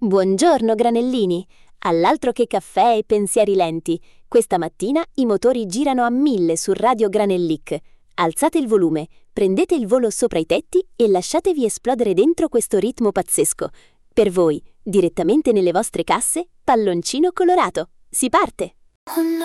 Buongiorno granellini, all'altro che caffè e pensieri lenti. Questa mattina i motori girano a 1000 su Radio Granellic. Alzate il volume, prendete il volo sopra i tetti e lasciatevi esplodere dentro questo ritmo pazzesco. Per voi, direttamente nelle vostre casse, palloncino colorato. Si parte!